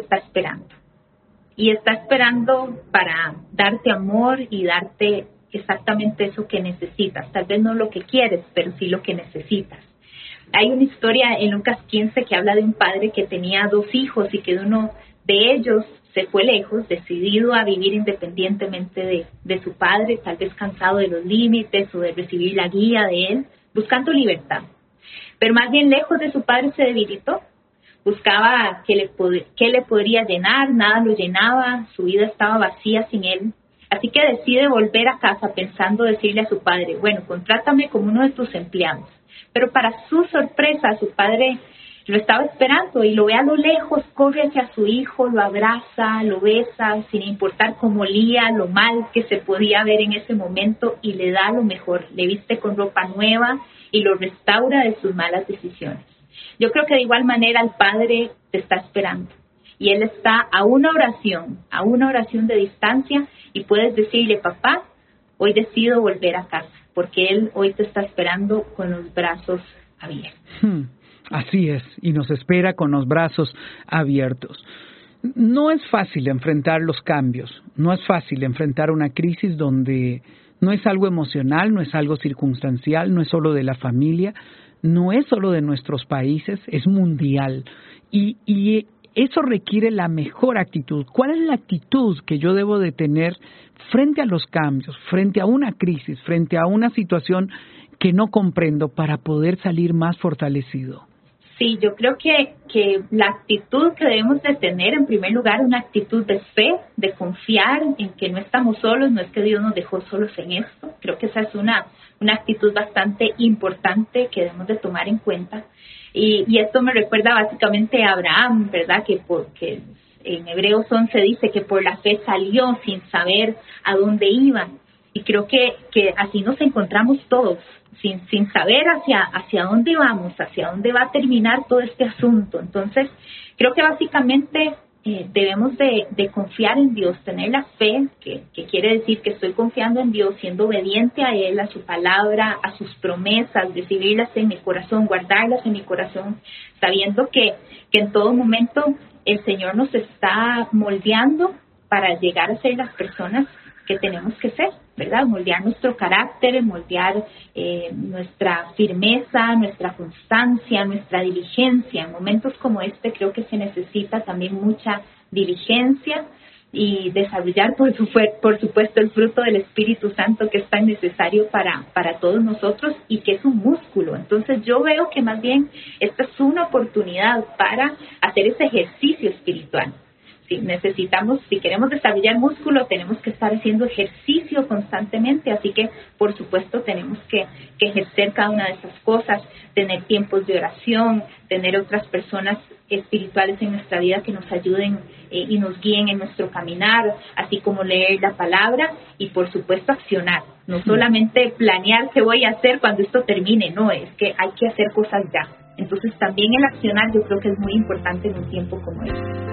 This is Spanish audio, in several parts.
está esperando. Y está esperando para darte amor y darte exactamente eso que necesitas. Tal vez no lo que quieres, pero sí lo que necesitas. Hay una historia en Lucas 15 que habla de un padre que tenía 2 hijos y que uno de ellos se fue lejos, decidido a vivir independientemente de su padre, tal vez cansado de los límites o de recibir la guía de él, buscando libertad. Pero más bien lejos de su padre se debilitó. Buscaba qué le podría llenar, nada lo llenaba, su vida estaba vacía sin él. Así que decide volver a casa pensando decirle a su padre, bueno, contrátame como uno de tus empleados. Pero para su sorpresa, su padre lo estaba esperando y lo ve a lo lejos, corre hacia su hijo, lo abraza, lo besa, sin importar cómo olía, lo mal que se podía ver en ese momento, y le da lo mejor, le viste con ropa nueva y lo restaura de sus malas decisiones. Yo creo que de igual manera el Padre te está esperando y Él está a una oración de distancia, y puedes decirle, papá, hoy decido volver a casa, porque Él hoy te está esperando con los brazos abiertos. Así es, y nos espera con los brazos abiertos. No es fácil enfrentar los cambios, no es fácil enfrentar una crisis donde no es algo emocional, no es algo circunstancial, no es solo de la familia, no es solo de nuestros países, es mundial. Y eso requiere la mejor actitud. ¿Cuál es la actitud que yo debo de tener frente a los cambios, frente a una crisis, frente a una situación que no comprendo, para poder salir más fortalecido? Sí, yo creo que la actitud que debemos de tener, en primer lugar, una actitud de fe, de confiar en que no estamos solos, no es que Dios nos dejó solos en esto. Creo que esa es una actitud bastante importante que debemos de tomar en cuenta. Y esto me recuerda básicamente a Abraham, ¿verdad? Que en Hebreos 11 dice que por la fe salió sin saber a dónde iba. Y creo que así nos encontramos todos, sin saber hacia dónde vamos, hacia dónde va a terminar todo este asunto. Entonces, creo que básicamente debemos de confiar en Dios, tener la fe, que quiere decir que estoy confiando en Dios, siendo obediente a Él, a su palabra, a sus promesas, recibirlas en mi corazón, guardarlas en mi corazón, sabiendo que en todo momento el Señor nos está moldeando para llegar a ser las personas que tenemos que ser, ¿verdad? Moldear nuestro carácter, moldear nuestra firmeza, nuestra constancia, nuestra diligencia. En momentos como este creo que se necesita también mucha diligencia y desarrollar, por supuesto, el fruto del Espíritu Santo, que es tan necesario para todos nosotros y que es un músculo. Entonces yo veo que más bien esta es una oportunidad para hacer ese ejercicio espiritual. Si queremos desarrollar músculo, tenemos que estar haciendo ejercicio constantemente, así que por supuesto tenemos que ejercer cada una de esas cosas, tener tiempos de oración, tener otras personas espirituales en nuestra vida que nos ayuden y nos guíen en nuestro caminar, así como leer la palabra y por supuesto accionar, no solamente planear qué voy a hacer cuando esto termine, no, es que hay que hacer cosas ya. Entonces también el accionar yo creo que es muy importante en un tiempo como este.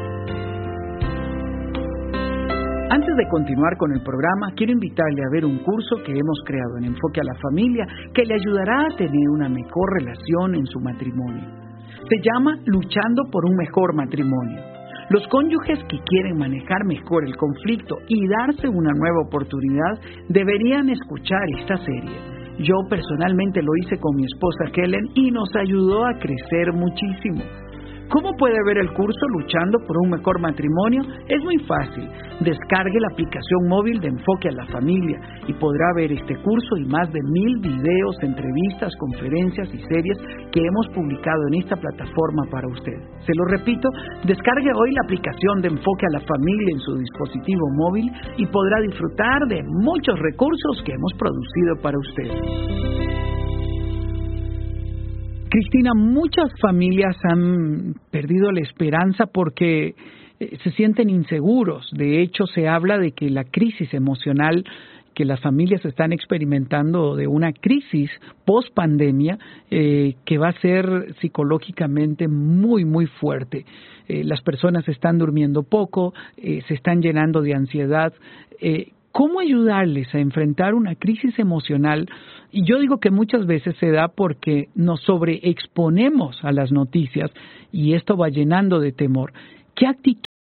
Antes de continuar con el programa, quiero invitarle a ver un curso que hemos creado en Enfoque a la Familia que le ayudará a tener una mejor relación en su matrimonio. Se llama Luchando por un mejor matrimonio. Los cónyuges que quieren manejar mejor el conflicto y darse una nueva oportunidad deberían escuchar esta serie. Yo personalmente lo hice con mi esposa Helen y nos ayudó a crecer muchísimo. ¿Cómo puede ver el curso Luchando por un mejor matrimonio? Es muy fácil. Descargue la aplicación móvil de Enfoque a la Familia y podrá ver este curso y más de 1000 videos, entrevistas, conferencias y series que hemos publicado en esta plataforma para usted. Se lo repito, descargue hoy la aplicación de Enfoque a la Familia en su dispositivo móvil y podrá disfrutar de muchos recursos que hemos producido para usted. Cristina, muchas familias han perdido la esperanza porque se sienten inseguros. De hecho, se habla de que la crisis emocional que las familias están experimentando, de una crisis post-pandemia que va a ser psicológicamente muy, muy fuerte. Las personas están durmiendo poco, se están llenando de ansiedad. ¿Cómo ayudarles a enfrentar una crisis emocional? Y yo digo que muchas veces se da porque nos sobreexponemos a las noticias y esto va llenando de temor. ¿Qué actitud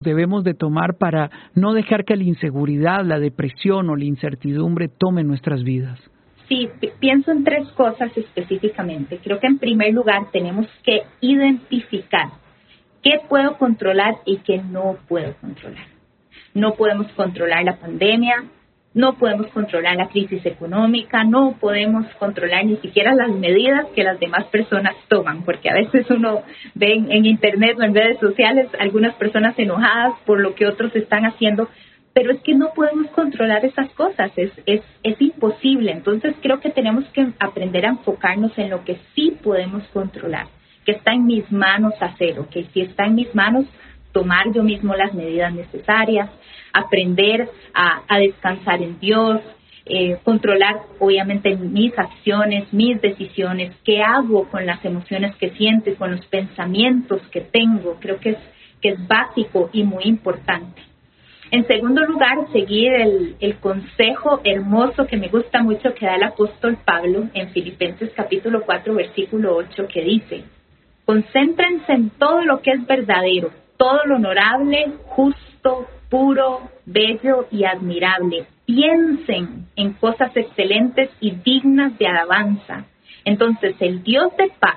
debemos de tomar para no dejar que la inseguridad, la depresión o la incertidumbre tomen nuestras vidas? Sí, pienso en 3 cosas específicamente. Creo que en primer lugar tenemos que identificar qué puedo controlar y qué no puedo controlar. No podemos controlar la pandemia, no podemos controlar la crisis económica, no podemos controlar ni siquiera las medidas que las demás personas toman, porque a veces uno ve en internet o en redes sociales algunas personas enojadas por lo que otros están haciendo, pero es que no podemos controlar esas cosas, es imposible. Entonces creo que tenemos que aprender a enfocarnos en lo que sí podemos controlar, que está en mis manos hacer, que si está en mis manos tomar yo mismo las medidas necesarias, aprender a descansar en Dios, controlar obviamente mis acciones, mis decisiones, qué hago con las emociones que siento y con los pensamientos que tengo. Creo que es básico y muy importante. En segundo lugar, seguir el consejo hermoso que me gusta mucho que da el apóstol Pablo en Filipenses capítulo 4, versículo 8, que dice: concéntrense en todo lo que es verdadero, todo lo honorable, justo, puro, bello y admirable. Piensen en cosas excelentes y dignas de alabanza. Entonces el Dios de paz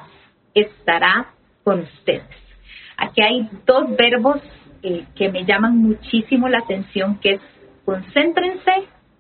estará con ustedes. Aquí hay 2 verbos que me llaman muchísimo la atención, que es concéntrense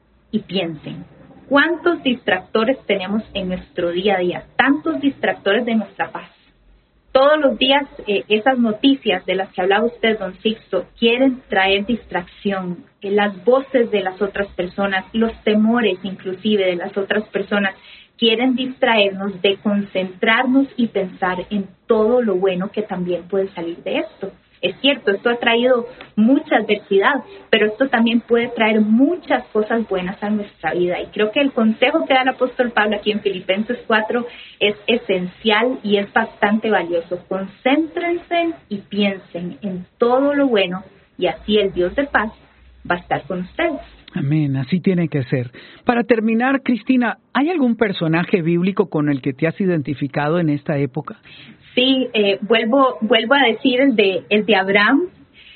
y piensen. ¿Cuántos distractores tenemos en nuestro día a día? Tantos distractores de nuestra paz. Todos los días esas noticias de las que hablaba usted, don Sixto, quieren traer distracción. Las voces de las otras personas, los temores inclusive de las otras personas, quieren distraernos de concentrarnos y pensar en todo lo bueno que también puede salir de esto. Es cierto, esto ha traído mucha adversidad, pero esto también puede traer muchas cosas buenas a nuestra vida. Y creo que el consejo que da el apóstol Pablo aquí en Filipenses 4 es esencial y es bastante valioso. Concéntrense y piensen en todo lo bueno y así el Dios de paz va a estar con ustedes. Amén, así tiene que ser. Para terminar, Cristina, ¿hay algún personaje bíblico con el que te has identificado en esta época? Sí, vuelvo a decir el de Abraham,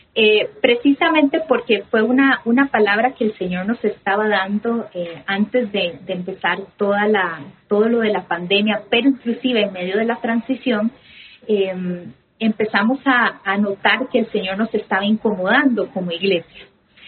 precisamente porque fue una palabra que el Señor nos estaba dando antes de empezar todo lo de la pandemia, pero inclusive en medio de la transición empezamos a notar que el Señor nos estaba incomodando como iglesia.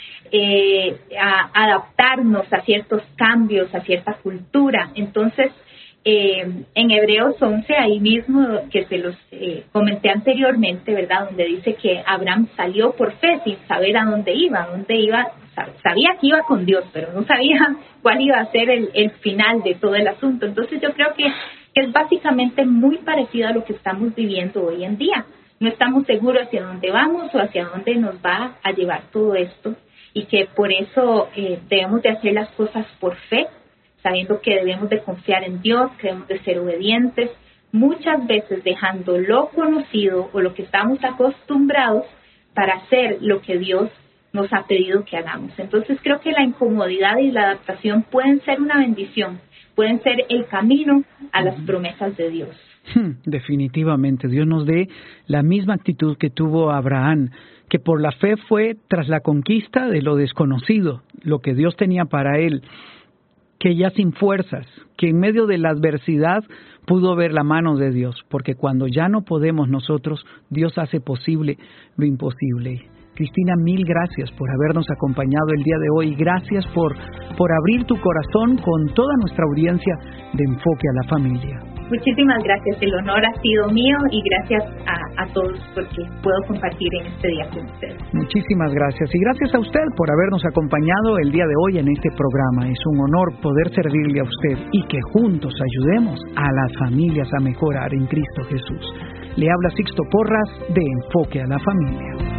A adaptarnos a ciertos cambios, a cierta cultura. Entonces, en Hebreos 11, ahí mismo que se los comenté anteriormente, ¿verdad? Donde dice que Abraham salió por fe sin saber a dónde iba, sabía que iba con Dios, pero no sabía cuál iba a ser el final de todo el asunto. Entonces yo creo que es básicamente muy parecido a lo que estamos viviendo hoy en día. No estamos seguros hacia dónde vamos o hacia dónde nos va a llevar todo esto. Y que por eso debemos de hacer las cosas por fe, sabiendo que debemos de confiar en Dios, que debemos de ser obedientes, muchas veces dejando lo conocido o lo que estamos acostumbrados para hacer lo que Dios nos ha pedido que hagamos. Entonces creo que la incomodidad y la adaptación pueden ser una bendición, pueden ser el camino a las promesas de Dios. Definitivamente, Dios nos dé la misma actitud que tuvo Abraham, que por la fe fue tras la conquista de lo desconocido, lo que Dios tenía para él, que ya sin fuerzas, que en medio de la adversidad pudo ver la mano de Dios, porque cuando ya no podemos nosotros, Dios hace posible lo imposible. Cristina, mil gracias por habernos acompañado el día de hoy. Gracias por abrir tu corazón con toda nuestra audiencia de Enfoque a la Familia. Muchísimas gracias. El honor ha sido mío y gracias a todos porque puedo compartir en este día con ustedes. Muchísimas gracias. Y gracias a usted por habernos acompañado el día de hoy en este programa. Es un honor poder servirle a usted y que juntos ayudemos a las familias a mejorar en Cristo Jesús. Le habla Sixto Porras de Enfoque a la Familia.